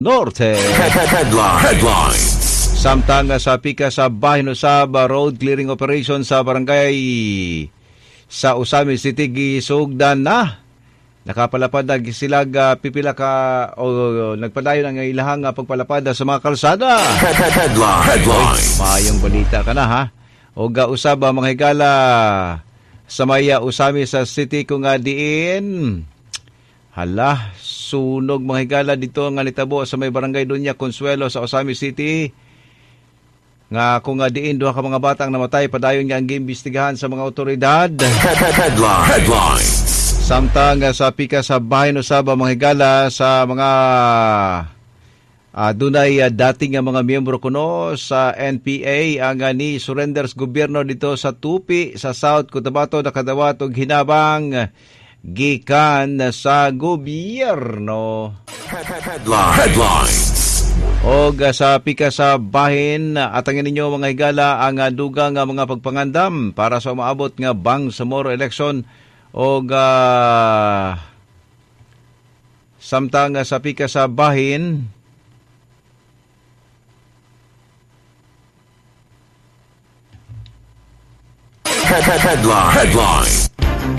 Norte. Headlines. Samtang sa pika sa bahin usab road clearing operation sa barangay sa Usami City gisugdan na. Nakapalapad na sila pipila ka o nagpadayon ang ilahang pagpalapad sa mga kalsada. Headlines. Maayong balita ka na ha. O usab mga higala sa maya Usami sa city kung diin. Hala, sunog mga higala dito nga nitabo sa may barangay Dunya Consuelo sa Usami City. Nga kung diin duha ka mga batang namatay padayon nga ang giimbestigahan sa mga otoridad. Headlines. Samtang sa pika sa bahin usab mga higala sa mga dunay dating nga mga miyembro kuno sa NPA ang ni surrenders gobyerno dito sa Tupi sa South Cotabato nakadawat og hinabang gikan sa gobyerno. Headlines. O sa pika sa bahin, atangin ninyo mga higala ang dugang mga pagpangandam para sa umaabot nga Bangsamoro election. O samtang sa pika sa bahin, Headlines.